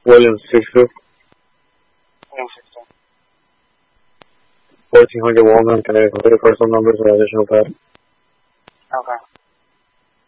Williams 62. 1400 Walnut, can I go to the personal numbers or additional pad? Okay.